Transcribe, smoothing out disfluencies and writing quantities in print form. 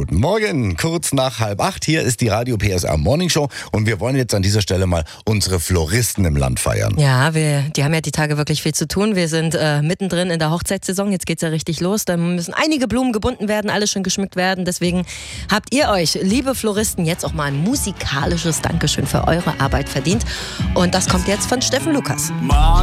Guten Morgen, kurz nach 7:30. Hier ist die Radio PSR Morning Show und wir wollen jetzt an dieser Stelle mal unsere Floristen im Land feiern. Ja, die haben ja die Tage wirklich viel zu tun. Wir sind mittendrin in der Hochzeitssaison. Jetzt geht's ja richtig los. Da müssen einige Blumen gebunden werden, alles schon geschmückt werden. Deswegen habt ihr euch, liebe Floristen, jetzt auch mal ein musikalisches Dankeschön für eure Arbeit verdient. Und das kommt jetzt von Steffen Lukas.